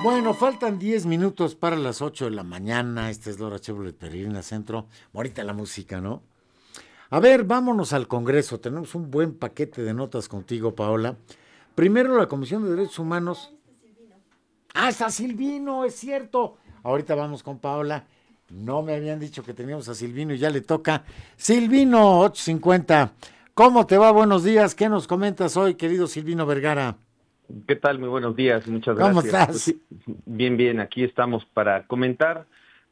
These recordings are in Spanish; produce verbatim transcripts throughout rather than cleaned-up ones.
Bueno, faltan diez minutos para las ocho de la mañana. Esta es Laura Chevrolet Peregrina Centro. Ahorita la música, ¿no? A ver, vámonos al Congreso. Tenemos un buen paquete de notas contigo, Paola. Primero, la Comisión de Derechos Humanos. Ah, está Silvino, es cierto. Ahorita vamos con Paola. No me habían dicho que teníamos a Silvino y ya le toca. Silvino, ocho cincuenta. ¿Cómo te va? Buenos días. ¿Qué nos comentas hoy, querido Silvino Vergara? ¿Qué tal? Muy buenos días, muchas ¿Cómo gracias. Pues estás? sí, bien, bien, aquí estamos para comentar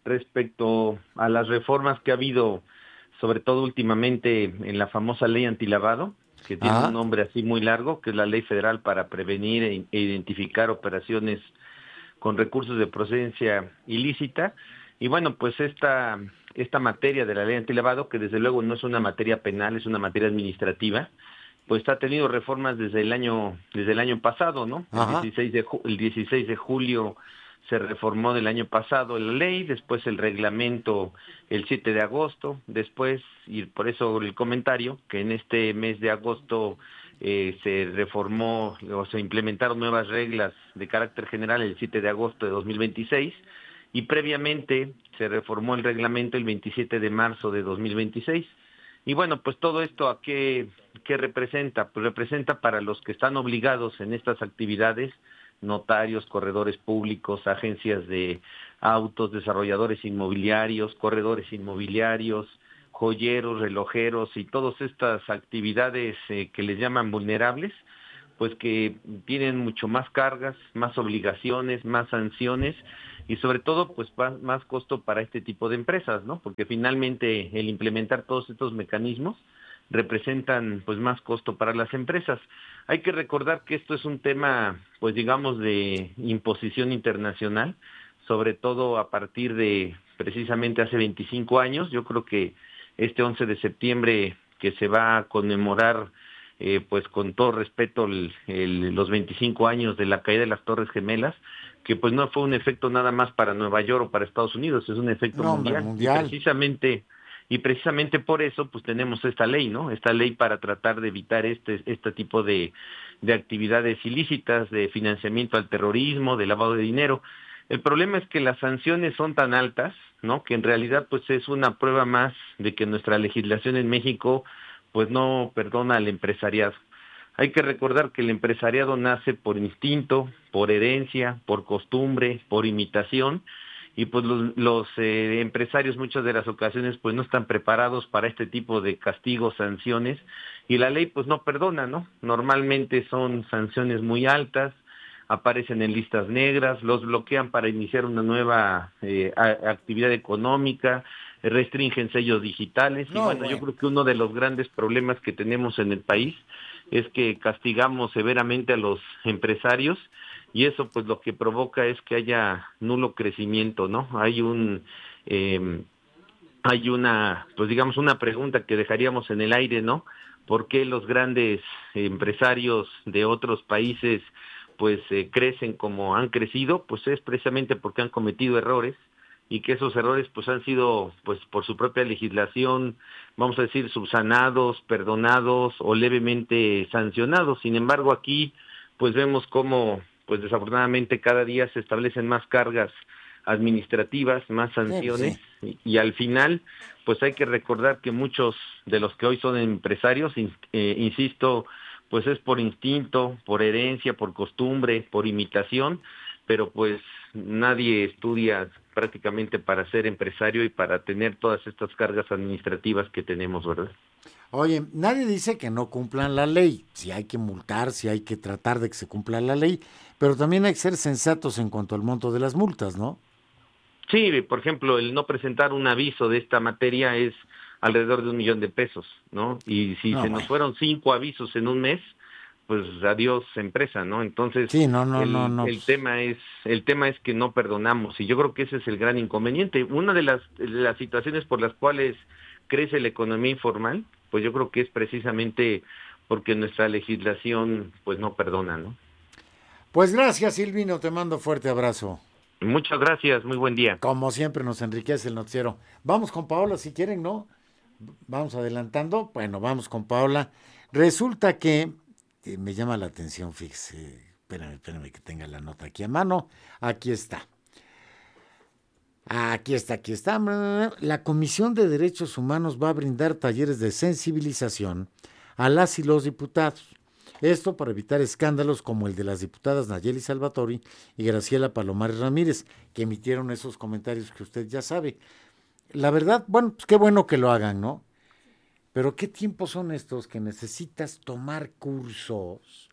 respecto a las reformas que ha habido, sobre todo últimamente en la famosa ley antilavado, que tiene un Ah, nombre así muy largo, que es la Ley Federal para prevenir e e identificar operaciones con recursos de procedencia ilícita. Y bueno, pues esta, esta materia de la ley antilavado, que desde luego no es una materia penal, es una materia administrativa, pues ha tenido reformas desde el año desde el año pasado, ¿no? El ajá. dieciséis de ju- el dieciséis de julio se reformó del año pasado la ley, después el reglamento el siete de agosto, después, y por eso el comentario, que en este mes de agosto eh, se reformó o se implementaron nuevas reglas de carácter general el siete de agosto de dos mil veintiséis, y previamente se reformó el reglamento el veintisiete de marzo de dos mil veintiséis. Y bueno, pues todo esto a qué, qué representa, pues representa para los que están obligados en estas actividades, notarios, corredores públicos, agencias de autos, desarrolladores inmobiliarios, corredores inmobiliarios, joyeros, relojeros y todas estas actividades eh, que les llaman vulnerables, pues que tienen mucho más cargas, más obligaciones, más sanciones y sobre todo pues más, más costo para este tipo de empresas, ¿no? Porque finalmente el implementar todos estos mecanismos representan pues más costo para las empresas. Hay que recordar que esto es un tema pues digamos de imposición internacional, sobre todo a partir de precisamente hace veinticinco años. Yo creo que este once de septiembre que se va a conmemorar eh, pues con todo respeto el, el, los veinticinco años de la caída de las Torres Gemelas, que pues no fue un efecto nada más para Nueva York o para Estados Unidos, es un efecto No, hombre, mundial y mundial. precisamente y precisamente por eso pues tenemos esta ley, ¿no? Esta ley para tratar de evitar este este tipo de de actividades ilícitas, de financiamiento al terrorismo, de lavado de dinero. El problema es que las sanciones son tan altas, ¿no? Que en realidad pues es una prueba más de que nuestra legislación en México pues no perdona al empresariado. Hay que recordar que el empresariado nace por instinto, por herencia, por costumbre, por imitación, y pues los, los eh, empresarios muchas de las ocasiones pues no están preparados para este tipo de castigos, sanciones, y la ley pues no perdona, ¿no? Normalmente son sanciones muy altas, aparecen en listas negras, los bloquean para iniciar una nueva eh, a, actividad económica, restringen sellos digitales, y No, bueno, yo bueno. creo que uno de los grandes problemas que tenemos en el país es que castigamos severamente a los empresarios y eso pues lo que provoca es que haya nulo crecimiento, ¿no? Hay un eh, hay una, pues digamos una pregunta que dejaríamos en el aire, ¿no? ¿Por qué los grandes empresarios de otros países pues eh, crecen como han crecido? Pues es precisamente porque han cometido errores y que esos errores pues han sido pues por su propia legislación, vamos a decir, subsanados, perdonados o levemente sancionados. Sin embargo, aquí pues vemos cómo pues desafortunadamente cada día se establecen más cargas administrativas, más Sí, pues sanciones sí. y, y al final pues hay que recordar que muchos de los que hoy son empresarios, in, eh, insisto, pues es por instinto, por herencia, por costumbre, por imitación, pero pues nadie estudia prácticamente para ser empresario y para tener todas estas cargas administrativas que tenemos, ¿verdad? Oye, nadie dice que no cumplan la ley. Si hay que multar, si hay que tratar de que se cumpla la ley, pero también hay que ser sensatos en cuanto al monto de las multas, ¿no? Sí, por ejemplo, el no presentar un aviso de esta materia es alrededor de un millón de pesos, ¿no? Y si No, se nos bueno. fueron cinco avisos en un mes, pues adiós empresa, ¿no? Entonces, Sí, no, no, no, el, no. el Pues, tema es, el tema es que no perdonamos, y yo creo que ese es el gran inconveniente. Una de las, de las situaciones por las cuales crece la economía informal, pues yo creo que es precisamente porque nuestra legislación, pues no perdona, ¿no? pues gracias, Silvino. Te mando fuerte abrazo. Muchas gracias, muy buen día. Como siempre nos enriquece el noticiero. Vamos con Paola si quieren, ¿no? Vamos adelantando. Bueno, vamos con Paola. Resulta que eh, me llama la atención, fíjese. espérame, espérame que tenga la nota aquí a mano. Aquí está. Aquí está, aquí está. La Comisión de Derechos Humanos va a brindar talleres de sensibilización a las y los diputados. Esto para evitar escándalos como el de las diputadas Nayeli Salvatori y Graciela Palomares Ramírez, que emitieron esos comentarios que usted ya sabe. La verdad, bueno, pues qué bueno que lo hagan, ¿no? Pero ¿qué tiempos son estos que necesitas tomar cursos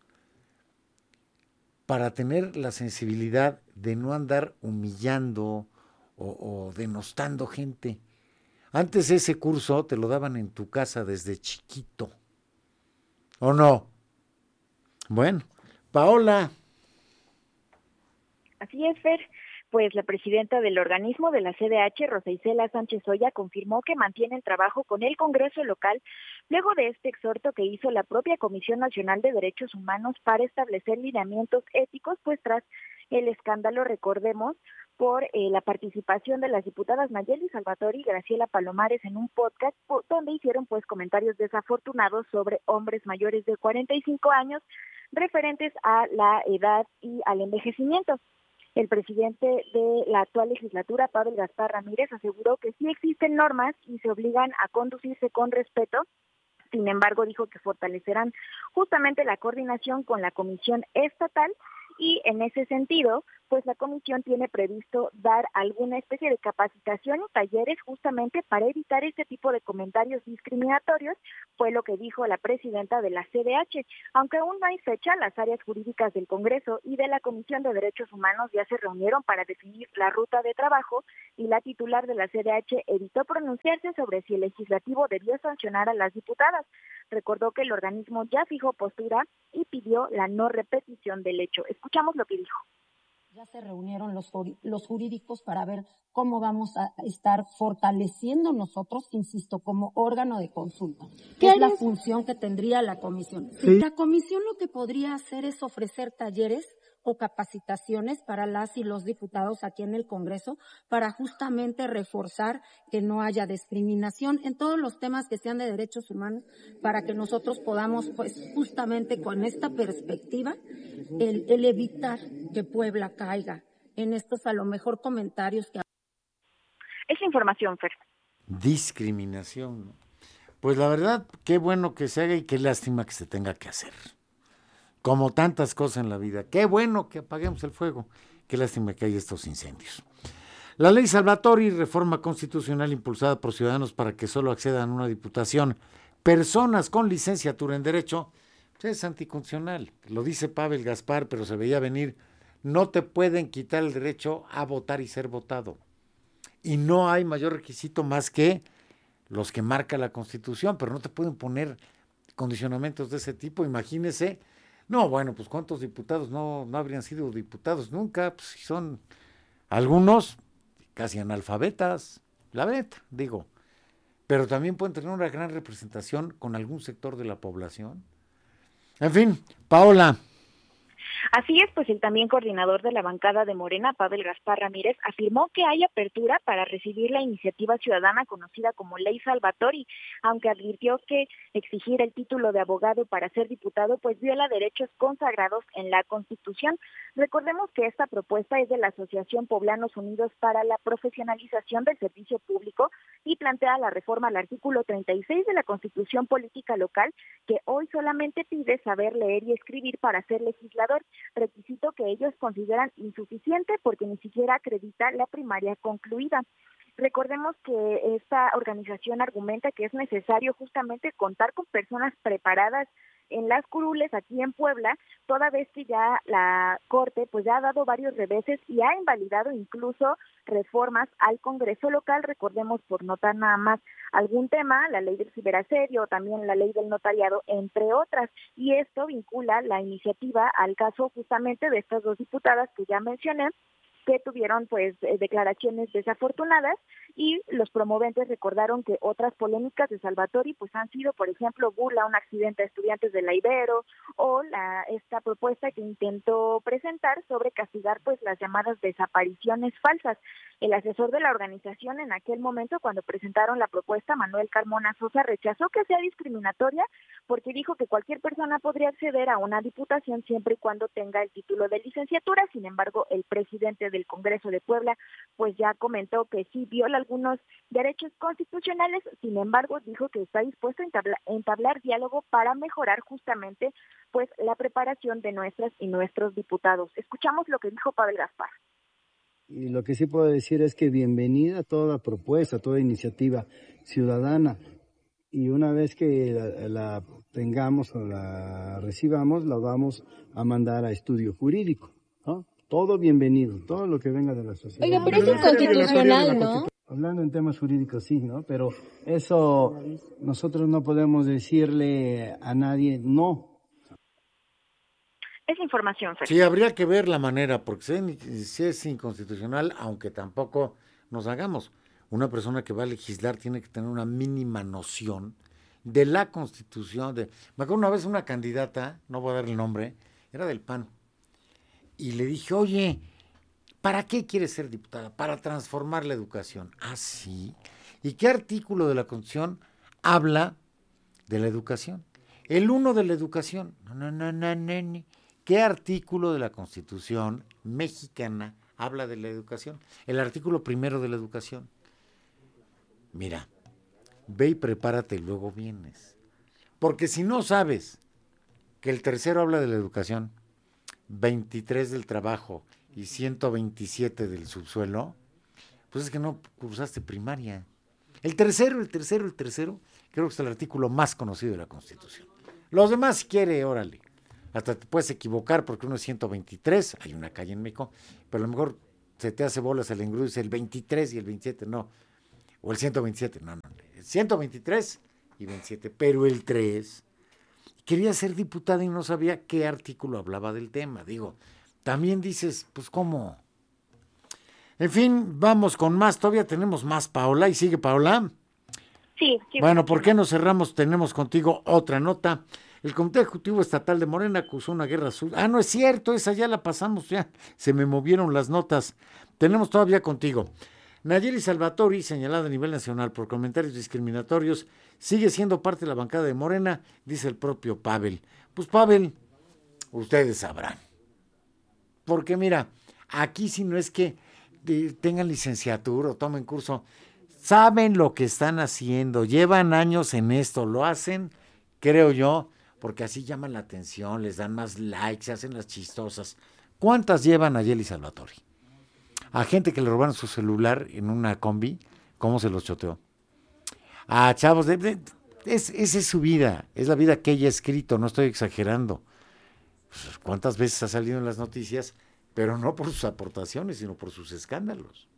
para tener la sensibilidad de no andar humillando o, o denostando gente? Antes ese curso te lo daban en tu casa desde chiquito, ¿o no? Bueno, Paola. Así es, Fer. Pues la presidenta del organismo de la C D H, Rosa Isela Sánchez Oya, confirmó que mantiene el trabajo con el Congreso local luego de este exhorto que hizo la propia Comisión Nacional de Derechos Humanos para establecer lineamientos éticos, pues tras el escándalo, recordemos, por eh, la participación de las diputadas Nayeli Salvatori y Graciela Palomares en un podcast donde hicieron pues comentarios desafortunados sobre hombres mayores de cuarenta y cinco años referentes a la edad y al envejecimiento. El presidente de la actual legislatura, Pavel Gaspar Ramírez, aseguró que sí existen normas y se obligan a conducirse con respeto. Sin embargo, dijo que fortalecerán justamente la coordinación con la Comisión Estatal y en ese sentido, pues la comisión tiene previsto dar alguna especie de capacitación y talleres justamente para evitar este tipo de comentarios discriminatorios, fue lo que dijo la presidenta de la C D H. Aunque aún no hay fecha, las áreas jurídicas del Congreso y de la Comisión de Derechos Humanos ya se reunieron para definir la ruta de trabajo y la titular de la C D H evitó pronunciarse sobre si el legislativo debió sancionar a las diputadas. Recordó que el organismo ya fijó postura y pidió la no repetición del hecho. Escuchamos lo que dijo. Ya se reunieron los, los jurídicos para ver cómo vamos a estar fortaleciendo nosotros, insisto, como órgano de consulta, que es la función que tendría la comisión. Sí. La comisión lo que podría hacer es ofrecer talleres o capacitaciones para las y los diputados aquí en el Congreso para justamente reforzar que no haya discriminación en todos los temas que sean de derechos humanos, para que nosotros podamos, pues, justamente con esta perspectiva, el, el evitar que Puebla caiga en estos, a lo mejor, comentarios que... Esa información, Fer. Discriminación. Pues la verdad, qué bueno que se haga y qué lástima que se tenga que hacer. Como tantas cosas en la vida. Qué bueno que apaguemos el fuego. Qué lástima que haya estos incendios. La ley Salvatori, reforma constitucional impulsada por ciudadanos para que solo accedan a una diputación personas con licenciatura en Derecho, pues es anticonstitucional. Lo dice Pavel Gaspar, pero se veía venir. No te pueden quitar el derecho a votar y ser votado. Y no hay mayor requisito más que los que marca la Constitución, pero no te pueden poner condicionamientos de ese tipo. Imagínese. No, bueno, pues ¿cuántos diputados no, no habrían sido diputados nunca? Pues si son algunos casi analfabetas, la neta, digo. Pero también pueden tener una gran representación con algún sector de la población. En fin, Paola. Así es, pues el también coordinador de la bancada de Morena, Pavel Gaspar Ramírez, afirmó que hay apertura para recibir la iniciativa ciudadana conocida como Ley Salvatori, aunque advirtió que exigir el título de abogado para ser diputado pues viola derechos consagrados en la Constitución. Recordemos que esta propuesta es de la Asociación Poblanos Unidos para la Profesionalización del Servicio Público y plantea la reforma al artículo treinta y seis de la Constitución Política Local, que hoy solamente pide saber leer y escribir para ser legislador, requisito que ellos consideran insuficiente porque ni siquiera acredita la primaria concluida. Recordemos que esta organización argumenta que es necesario justamente contar con personas preparadas en las curules aquí en Puebla, toda vez que ya la Corte pues ya ha dado varios reveses y ha invalidado incluso reformas al Congreso local. Recordemos, por notar nada más algún tema, la ley del ciberasedio, también la ley del notariado, entre otras, y esto vincula la iniciativa al caso justamente de estas dos diputadas que ya mencioné, que tuvieron pues eh, declaraciones desafortunadas, y los promoventes recordaron que otras polémicas de Salvatori pues han sido, por ejemplo, burla a un accidente a estudiantes de la Ibero, o la esta propuesta que intentó presentar sobre castigar pues las llamadas desapariciones falsas. El asesor de la organización en aquel momento, cuando presentaron la propuesta, Manuel Carmona Sosa, rechazó que sea discriminatoria, porque dijo que cualquier persona podría acceder a una diputación siempre y cuando tenga el título de licenciatura. Sin embargo, el presidente del Congreso de Puebla pues ya comentó que sí viola algunos derechos constitucionales. Sin embargo, dijo que está dispuesto a entablar, entablar diálogo para mejorar justamente pues la preparación de nuestras y nuestros diputados. Escuchamos lo que dijo Pavel Gaspar. Y lo que sí puedo decir es que bienvenida toda propuesta, toda iniciativa ciudadana. Y una vez que la, la tengamos o la recibamos, la vamos a mandar a estudio jurídico, ¿no? Todo bienvenido, todo lo que venga de la sociedad. Oiga, pero es inconstitucional, ¿no? Hablando en temas jurídicos, sí, ¿no? Pero eso nosotros no podemos decirle a nadie no. Es información, Fer. Sí, habría que ver la manera, porque si, si es inconstitucional, aunque tampoco nos hagamos. Una persona que va a legislar tiene que tener una mínima noción de la Constitución. De... Me acuerdo una vez una candidata, no voy a dar el nombre, era del P A N, y le dije, oye, ¿para qué quieres ser diputada? Para transformar la educación. Ah, sí. ¿Y qué artículo de la Constitución habla de la educación? El uno de la educación. No, no, no, no, no, no. ¿Qué artículo de la Constitución mexicana habla de la educación? El artículo primero de la educación. Mira, ve y prepárate y luego vienes. Porque si no sabes que el tercero habla de la educación, veintitrés del trabajo y ciento veintisiete del subsuelo, pues es que no cursaste primaria. El tercero, el tercero, el tercero, creo que es el artículo más conocido de la Constitución. Los demás, si quiere, órale. Hasta te puedes equivocar porque uno es ciento veintitrés, hay una calle en México, pero a lo mejor se te hace bolas el engrudo, dice el veintitrés y el veintisiete, no. O el ciento veintisiete, no, no. El ciento veintitrés y veintisiete, pero el tres. Quería ser diputada y no sabía qué artículo hablaba del tema. Digo, también dices, pues, ¿cómo? En fin, vamos con más. Todavía tenemos más, Paola. ¿Y sigue Paola? Sí, sí. Bueno, ¿por qué no cerramos? Tenemos contigo otra nota. El Comité Ejecutivo Estatal de Morena acusó una guerra sucia. Ah, no es cierto, esa ya la pasamos, ya se me movieron las notas. Tenemos todavía contigo. Nayeli Salvatori, señalada a nivel nacional por comentarios discriminatorios, sigue siendo parte de la bancada de Morena, dice el propio Pavel. Pues Pavel, ustedes sabrán. Porque mira, aquí si no es que eh, tengan licenciatura o tomen curso, saben lo que están haciendo, llevan años en esto, lo hacen, creo yo, porque así llaman la atención, les dan más likes, se hacen las chistosas. ¿Cuántas llevan a Nayeli Salvatori? A gente que le robaron su celular en una combi, ¿cómo se los choteó? A chavos, de, de, es, esa es su vida, es la vida que ella ha escrito, no estoy exagerando. Pues, ¿cuántas veces ha salido en las noticias? Pero no por sus aportaciones, sino por sus escándalos.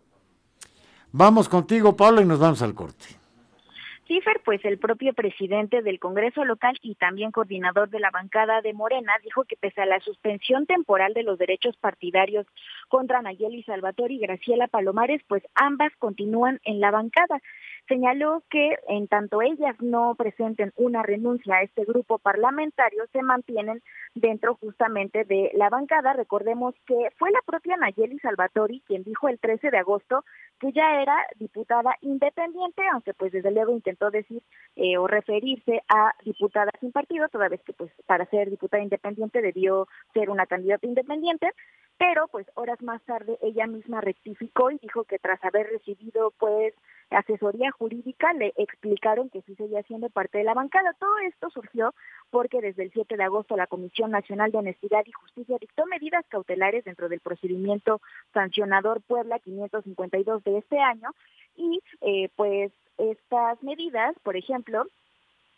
Vamos contigo, Pablo, y nos vamos al corte. Sí, Fer, pues el propio presidente del Congreso local y también coordinador de la bancada de Morena dijo que pese a la suspensión temporal de los derechos partidarios contra Nayeli Salvatori y Graciela Palomares, pues ambas continúan en la bancada. Señaló que en tanto ellas no presenten una renuncia a este grupo parlamentario, se mantienen dentro justamente de la bancada. Recordemos que fue la propia Nayeli Salvatori quien dijo el trece de agosto que ya era diputada independiente, aunque pues desde luego intentó decir eh, o referirse a diputada sin partido, toda vez que pues para ser diputada independiente debió ser una candidata independiente. Pero pues horas más tarde ella misma rectificó y dijo que tras haber recibido pues asesoría jurídica le explicaron que sí seguía siendo parte de la bancada. Todo esto surgió porque desde el siete de agosto la Comisión Nacional de Honestidad y Justicia dictó medidas cautelares dentro del procedimiento sancionador Puebla quinientos cincuenta y dos de este año y eh, pues estas medidas, por ejemplo,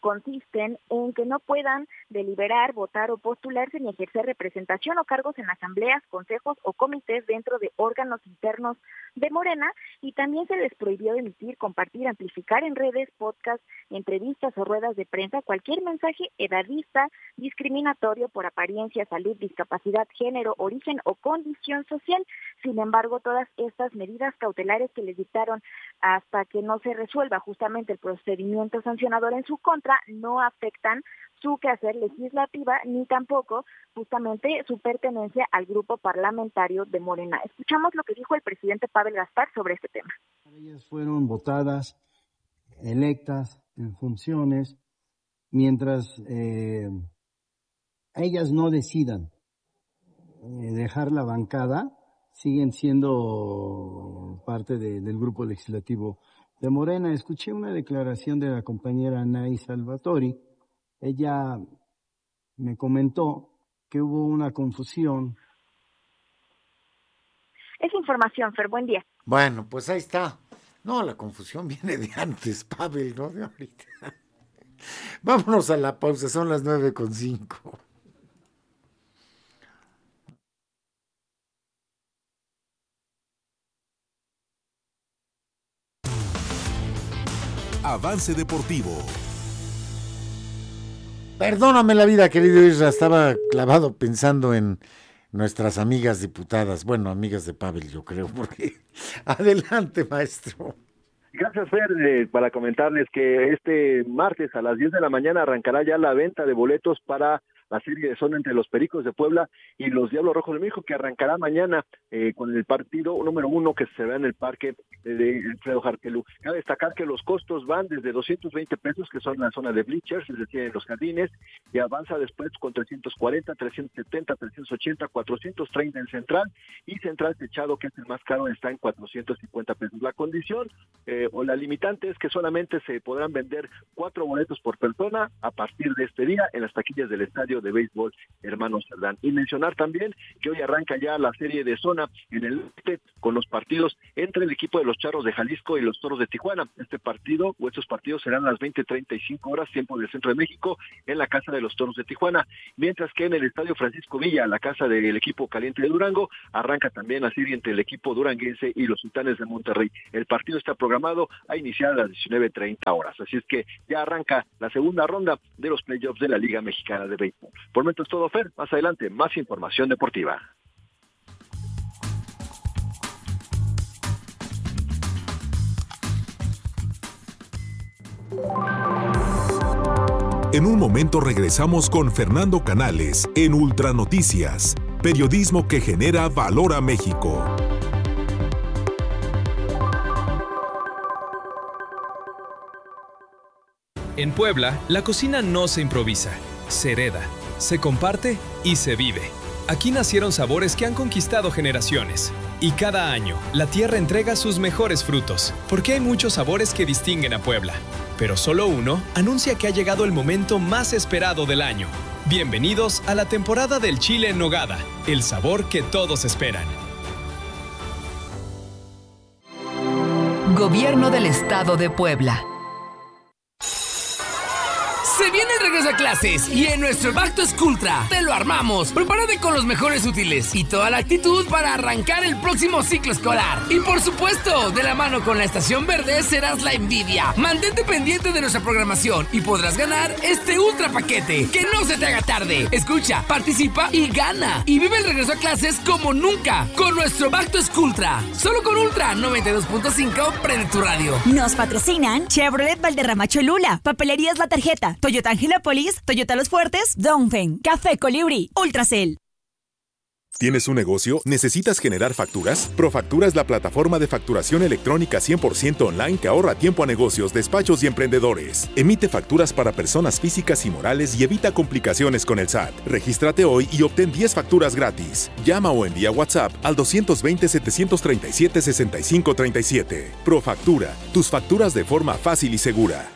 consisten en que no puedan deliberar, votar o postularse ni ejercer representación o cargos en asambleas, consejos o comités dentro de órganos internos de Morena, y también se les prohibió emitir, compartir, amplificar en redes, podcasts, entrevistas o ruedas de prensa cualquier mensaje edadista, discriminatorio por apariencia, salud, discapacidad, género, origen o condición social. Sin embargo, todas estas medidas cautelares que les dictaron hasta que no se resuelva justamente el procedimiento sancionador en su contra no afectan su quehacer legislativa ni tampoco justamente su pertenencia al grupo parlamentario de Morena. Escuchamos lo que dijo el presidente Pavel Gaspar sobre este tema. Ellas fueron votadas, electas en funciones, mientras eh, ellas no decidan eh, dejar la bancada, siguen siendo parte de, del grupo legislativo de Morena. Escuché una declaración de la compañera Nay Salvatori. Ella me comentó que hubo una confusión. Es información, Fer, buen día. Bueno, pues ahí está. No, la confusión viene de antes, Pavel, no de ahorita. Vámonos a la pausa, son las nueve con cinco. Avance Deportivo. Perdóname la vida, querido Isra, estaba clavado pensando en nuestras amigas diputadas, bueno, amigas de Pavel, yo creo, porque adelante, maestro. Gracias, Fer, eh, para comentarles que este martes a las diez de la mañana arrancará ya la venta de boletos para la serie de zona entre los Pericos de Puebla y los Diablos Rojos de México, que arrancará mañana eh, con el partido número uno que se verá en el parque de Alfredo Jarquelú. Cabe destacar que los costos van desde doscientos veinte pesos, que son la zona de bleachers, es decir, en los jardines, y avanza después con trescientos cuarenta, trescientos setenta, trescientos ochenta, cuatrocientos treinta en central, y central techado, que es el más caro, está en cuatrocientos cincuenta pesos. La condición eh, o la limitante es que solamente se podrán vender cuatro boletos por persona a partir de este día en las taquillas del estadio de béisbol Hermanos Cerdán. Y mencionar también que hoy arranca ya la serie de zona en el norte con los partidos entre el equipo de los Charros de Jalisco y los Toros de Tijuana. Este partido o estos partidos serán a las veinte treinta y cinco horas, tiempo del centro de México, en la casa de los Toros de Tijuana, mientras que en el estadio Francisco Villa, la casa del equipo caliente de Durango, arranca también la serie entre el equipo duranguense y los Sultanes de Monterrey. El partido está programado a iniciar a las diecinueve treinta horas, así es que ya arranca la segunda ronda de los playoffs de la Liga Mexicana de Béisbol. Por el momento es todo, Fer. Más adelante, más información deportiva. En un momento regresamos con Fernando Canales en Ultra Noticias, periodismo que genera valor a México. En Puebla, la cocina no se improvisa, se hereda, se comparte y se vive. Aquí nacieron sabores que han conquistado generaciones. Y cada año, la tierra entrega sus mejores frutos, porque hay muchos sabores que distinguen a Puebla. Pero solo uno anuncia que ha llegado el momento más esperado del año. Bienvenidos a la temporada del chile en nogada, el sabor que todos esperan. Gobierno del Estado de Puebla. Se viene el regreso a clases y en nuestro Back to School Ultra te lo armamos. Prepárate con los mejores útiles y toda la actitud para arrancar el próximo ciclo escolar. Y por supuesto, de la mano con la Estación Verde serás la envidia. Mantente pendiente de nuestra programación y podrás ganar este ultra paquete. Que no se te haga tarde. Escucha, participa y gana. Y vive el regreso a clases como nunca con nuestro Back to School Ultra. Solo con Ultra noventa y dos punto cinco, prende tu radio. Nos patrocinan Chevrolet Valderrama Cholula, Papelerías La Tarjeta, Toyota Angelópolis, Toyota Los Fuertes, Dongfeng, Café Colibrí, Ultracel. ¿Tienes un negocio? ¿Necesitas generar facturas? Profactura es la plataforma de facturación electrónica cien por ciento online que ahorra tiempo a negocios, despachos y emprendedores. Emite facturas para personas físicas y morales y evita complicaciones con el S A T. Regístrate hoy y obtén diez facturas gratis. Llama o envía WhatsApp al dos dos cero, siete tres siete, seis cinco tres siete. Profactura, tus facturas de forma fácil y segura.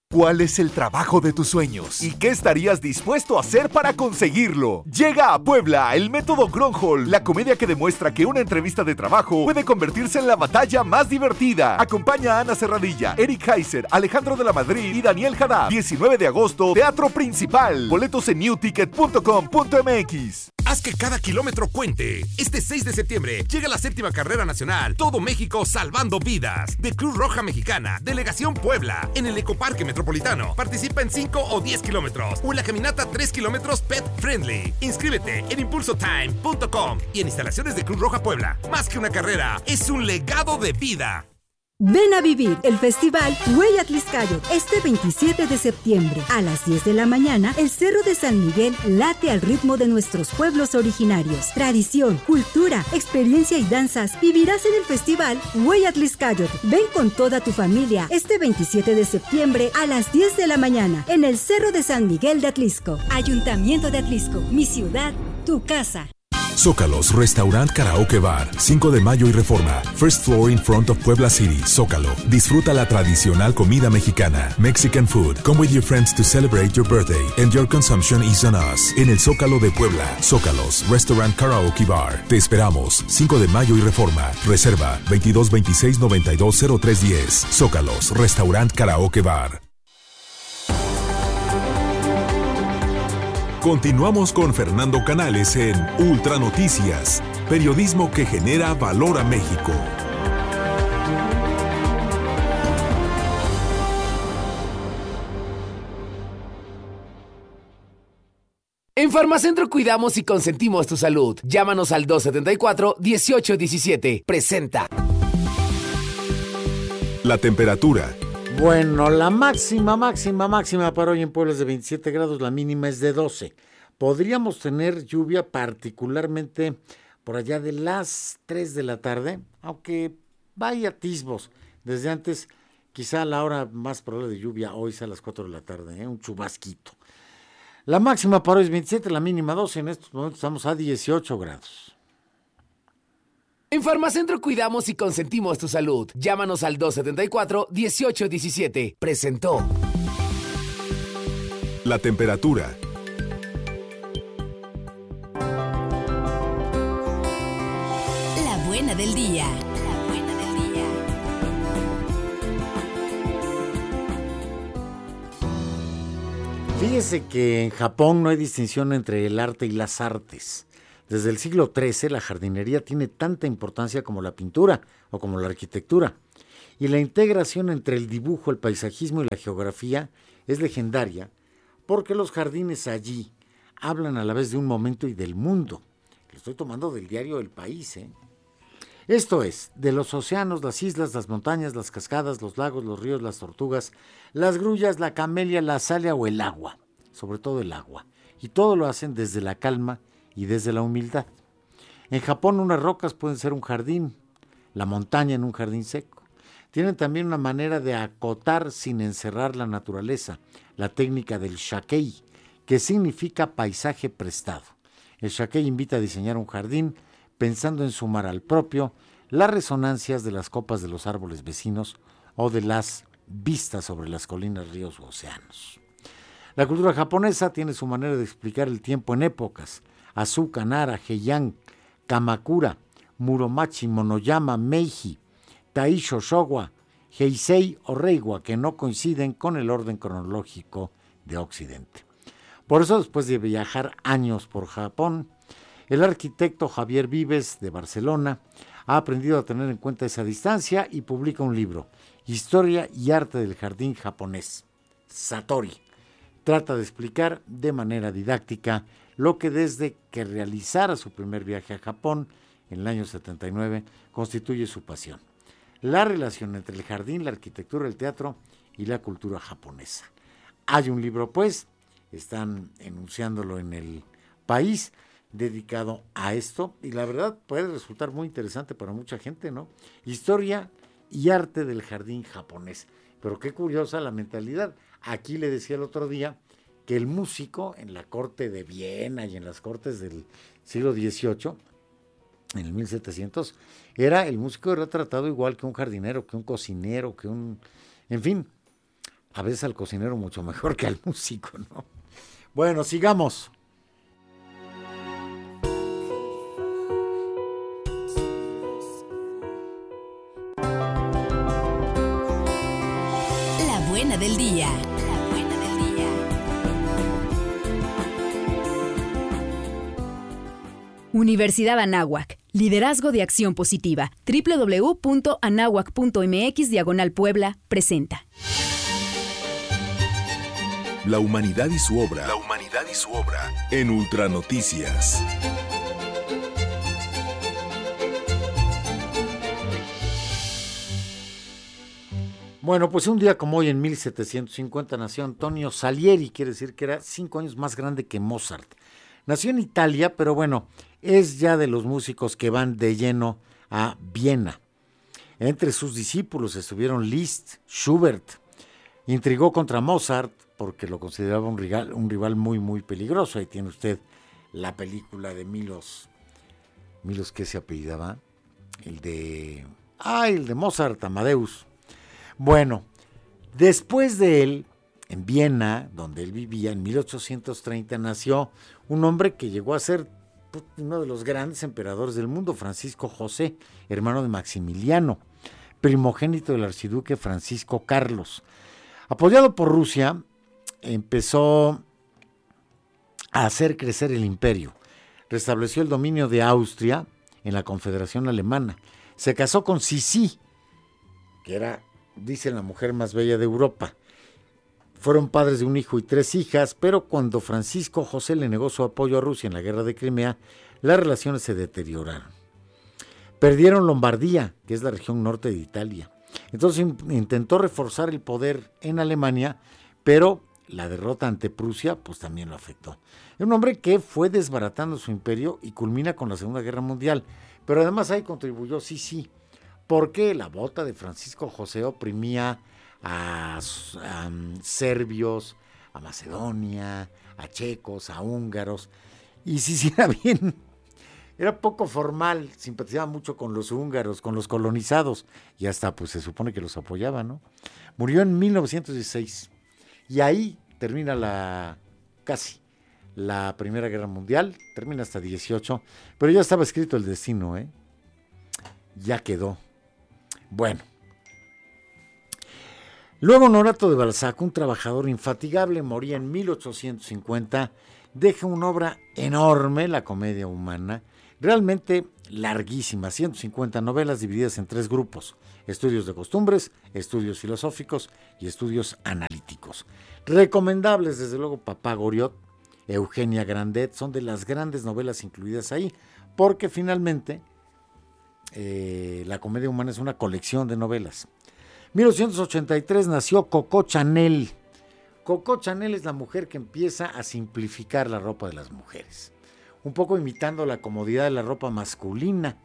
¿Cuál es el trabajo de tus sueños? ¿Y qué estarías dispuesto a hacer para conseguirlo? Llega a Puebla el método Gronholm, la comedia que demuestra que una entrevista de trabajo puede convertirse en la batalla más divertida. Acompaña a Ana Serradilla, Eric Heiser, Alejandro de la Madrid y Daniel Haddad. diecinueve de agosto, Teatro Principal. Boletos en new ticket punto com punto m x. Haz que cada kilómetro cuente. Este seis de septiembre llega la séptima carrera nacional Todo México Salvando Vidas de Cruz Roja Mexicana, Delegación Puebla, en el Ecoparque Metropolitano. Participa en cinco o diez kilómetros o en la caminata tres kilómetros Pet Friendly. Inscríbete en impulso time punto com y en instalaciones de Cruz Roja Puebla. Más que una carrera, es un legado de vida. Ven a vivir el festival Huey Atliscayot este veintisiete de septiembre. A las diez de la mañana, el Cerro de San Miguel late al ritmo de nuestros pueblos originarios. Tradición, cultura, experiencia y danzas vivirás en el festival Huey Atliscayot. Ven con toda tu familia este veintisiete de septiembre a las diez de la mañana en el Cerro de San Miguel de Atlisco. Ayuntamiento de Atlisco, mi ciudad, tu casa. Zócalos Restaurant Karaoke Bar, cinco de mayo y Reforma. First floor in front of Puebla City, Zócalo. Disfruta la tradicional comida mexicana, Mexican food. Come with your friends to celebrate your birthday and your consumption is on us. En el Zócalo de Puebla, Zócalos Restaurant Karaoke Bar. Te esperamos, cinco de mayo y Reforma. Reserva veintidós veintiséis noventa y dos cero tres diez. Zócalos Restaurant Karaoke Bar. Continuamos con Fernando Canales en Ultra Noticias, periodismo que genera valor a México. En Farmacentro cuidamos y consentimos tu salud. Llámanos al dos setenta y cuatro, dieciocho diecisiete. Presenta. La temperatura. Bueno, la máxima, máxima, máxima para hoy en Puebla es de veintisiete grados, la mínima es de doce. Podríamos tener lluvia particularmente por allá de las tres de la tarde, aunque vaya atisbos. Desde antes, quizá la hora más probable de lluvia hoy sea a las cuatro de la tarde, ¿eh? Un chubasquito. La máxima para hoy es veintisiete, la mínima doce, en estos momentos estamos a dieciocho grados. En Farmacentro cuidamos y consentimos tu salud. Llámanos al dos setenta y cuatro, dieciocho diecisiete. Presentó. La temperatura. La buena del día. La buena del día. Fíjese que en Japón no hay distinción entre el arte y las artes. Desde el siglo trece, la jardinería tiene tanta importancia como la pintura o como la arquitectura. Y la integración entre el dibujo, el paisajismo y la geografía es legendaria porque los jardines allí hablan a la vez de un momento y del mundo. Lo estoy tomando del diario El País, ¿eh? Esto es, de los océanos, las islas, las montañas, las cascadas, los lagos, los ríos, las tortugas, las grullas, la camelia, la azalea o el agua. Sobre todo el agua. Y todo lo hacen desde la calma y desde la humildad. En Japón unas rocas pueden ser un jardín, la montaña en un jardín seco. Tienen también una manera de acotar sin encerrar la naturaleza, la técnica del shakei, que significa paisaje prestado. El shakei invita a diseñar un jardín pensando en sumar al propio las resonancias de las copas de los árboles vecinos o de las vistas sobre las colinas, ríos u océanos. La cultura japonesa tiene su manera de explicar el tiempo en épocas. Asuka, Nara, Heian, Kamakura, Muromachi, Monoyama, Meiji, Taisho, Showa, Heisei o Reiwa, que no coinciden con el orden cronológico de Occidente. Por eso, después de viajar años por Japón, el arquitecto Javier Vives, de Barcelona, ha aprendido a tener en cuenta esa distancia y publica un libro, Historia y Arte del Jardín Japonés, Satori. Trata de explicar de manera didáctica lo que desde que realizara su primer viaje a Japón, en el año setenta y nueve, constituye su pasión. La relación entre el jardín, la arquitectura, el teatro y la cultura japonesa. Hay un libro, pues, están enunciándolo en El País, dedicado a esto, y la verdad puede resultar muy interesante para mucha gente, ¿no? Historia y arte del jardín japonés. Pero qué curiosa la mentalidad. Aquí le decía el otro día que el músico en la corte de Viena y en las cortes del siglo dieciocho, en el mil setecientos, era, el músico era tratado igual que un jardinero, que un cocinero, que un... En fin, a veces al cocinero mucho mejor que al músico, ¿no? Bueno, sigamos. La buena del día. La buena del día. Universidad Anáhuac. Liderazgo de acción positiva. doble u doble u doble u punto anáhuac punto eme equis diagonal Puebla presenta. La humanidad y su obra. La humanidad y su obra. En Ultra Noticias. Bueno, pues un día como hoy, en mil setecientos cincuenta, nació Antonio Salieri, quiere decir que era cinco años más grande que Mozart. Nació en Italia, pero bueno, es ya de los músicos que van de lleno a Viena. Entre sus discípulos estuvieron Liszt, Schubert. Intrigó contra Mozart porque lo consideraba un rival, un rival muy, muy peligroso. Ahí tiene usted la película de Milos. ¿Milos qué se apellidaba? El de... Ah, el de Mozart, Amadeus. Bueno, después de él, en Viena, donde él vivía, en mil ochocientos treinta, nació un hombre que llegó a ser uno de los grandes emperadores del mundo, Francisco José, hermano de Maximiliano, primogénito del archiduque Francisco Carlos. Apoyado por Rusia, empezó a hacer crecer el imperio. Restableció el dominio de Austria en la Confederación Alemana. Se casó con Sisi, que era, dicen, la mujer más bella de Europa. Fueron padres de un hijo y tres hijas, pero cuando Francisco José le negó su apoyo a Rusia en la guerra de Crimea, las relaciones se deterioraron. Perdieron Lombardía, que es la región norte de Italia. Entonces intentó reforzar el poder en Alemania, pero la derrota ante Prusia pues también lo afectó. Es un hombre que fue desbaratando su imperio y culmina con la Segunda Guerra Mundial, pero además ahí contribuyó sí, sí, porque la bota de Francisco José oprimía a, a um, serbios, a Macedonia, a checos, a húngaros, y sí, sí era bien, era poco formal, simpatizaba mucho con los húngaros, con los colonizados, y hasta pues se supone que los apoyaba, ¿no? Murió en mil novecientos dieciséis, y ahí termina la, casi, la Primera Guerra Mundial, termina hasta dieciocho, pero ya estaba escrito el destino, ¿eh? Ya quedó. Bueno. Luego Honorato de Balzac, un trabajador infatigable, moría en mil ochocientos cincuenta, deja una obra enorme, La Comedia Humana, realmente larguísima, ciento cincuenta novelas divididas en tres grupos: estudios de costumbres, estudios filosóficos y estudios analíticos. Recomendables, desde luego, Papá Goriot, Eugenia Grandet, son de las grandes novelas incluidas ahí, porque finalmente eh, La Comedia Humana es una colección de novelas. mil ochocientos ochenta y tres nació Coco Chanel. Coco Chanel es la mujer que empieza a simplificar la ropa de las mujeres, un poco imitando la comodidad de la ropa masculina.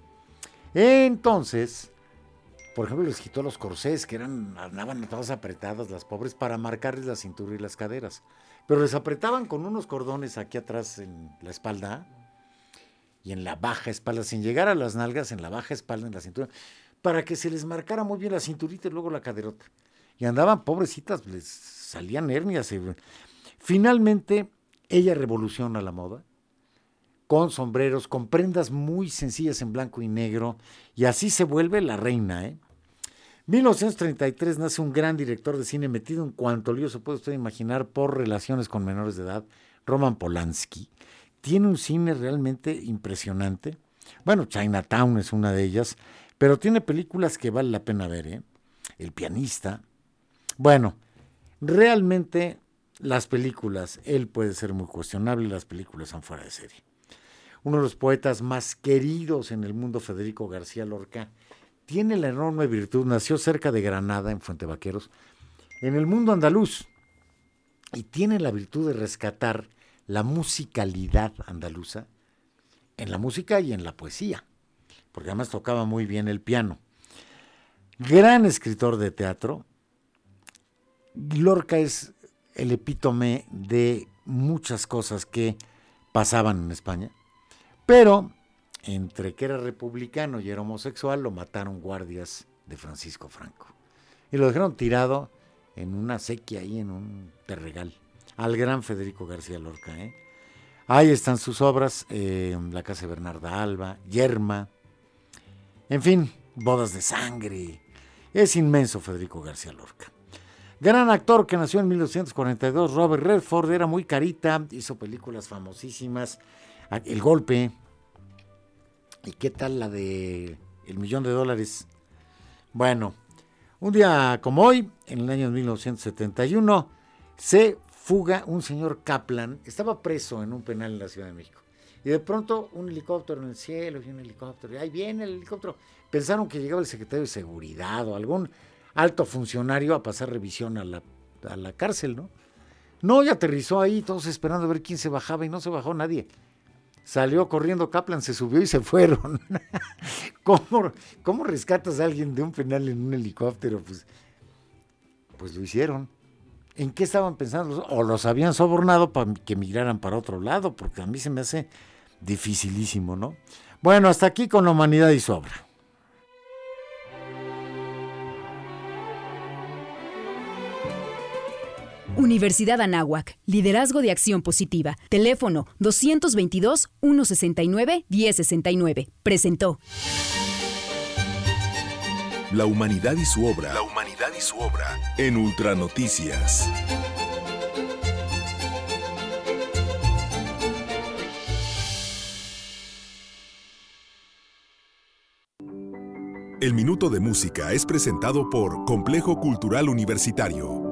Entonces, por ejemplo, les quitó los corsés, que eran, andaban todas apretadas las pobres, para marcarles la cintura y las caderas. Pero les apretaban con unos cordones aquí atrás en la espalda y en la baja espalda, sin llegar a las nalgas, en la baja espalda, en la cintura, para que se les marcara muy bien la cinturita y luego la caderota. Y andaban pobrecitas, les salían hernias. Finalmente, ella revoluciona la moda, con sombreros, con prendas muy sencillas en blanco y negro, y así se vuelve la reina, ¿eh? mil novecientos treinta y tres nace un gran director de cine metido en cuanto lío se puede usted imaginar por relaciones con menores de edad, Roman Polanski. Tiene un cine realmente impresionante. Bueno, Chinatown es una de ellas, pero tiene películas que vale la pena ver, ¿eh? El pianista. Bueno, realmente las películas, él puede ser muy cuestionable, las películas son fuera de serie. Uno de los poetas más queridos en el mundo, Federico García Lorca, tiene la enorme virtud, nació cerca de Granada, en Fuente Vaqueros, en el mundo andaluz, y tiene la virtud de rescatar la musicalidad andaluza en la música y en la poesía, porque además tocaba muy bien el piano. Gran escritor de teatro. Lorca es el epítome de muchas cosas que pasaban en España, pero entre que era republicano y era homosexual, lo mataron guardias de Francisco Franco y lo dejaron tirado en una sequía ahí, en un terregal. Al gran Federico García Lorca, ¿eh? Ahí están sus obras, eh, La casa de Bernarda Alba, Yerma, en fin, Bodas de sangre. Es inmenso Federico García Lorca. Gran actor que nació en mil novecientos cuarenta y dos, Robert Redford, era muy carita, hizo películas famosísimas, El golpe, ¿y qué tal la de El millón de dólares? Bueno, un día como hoy, en el año mil novecientos setenta y uno, se fuga un señor Kaplan, estaba preso en un penal en la Ciudad de México, y de pronto un helicóptero en el cielo, y un helicóptero, y ahí viene el helicóptero. Pensaron que llegaba el secretario de Seguridad o algún alto funcionario a pasar revisión a la, a la cárcel, ¿no? No, y aterrizó ahí, todos esperando a ver quién se bajaba, y no se bajó nadie. Salió corriendo Kaplan, se subió y se fueron. ¿Cómo, ¿Cómo rescatas a alguien de un penal en un helicóptero? Pues, pues lo hicieron. ¿En qué estaban pensando? O los habían sobornado para que migraran para otro lado, porque a mí se me hace dificilísimo, ¿no? Bueno, hasta aquí con La humanidad y su obra. Universidad Anáhuac, Liderazgo de Acción Positiva. Teléfono doscientos veintidós, ciento sesenta y nueve, diez sesenta y nueve. Presentó. La humanidad y su obra. La humanidad y su obra. En Ultranoticias. El Minuto de Música es presentado por Complejo Cultural Universitario.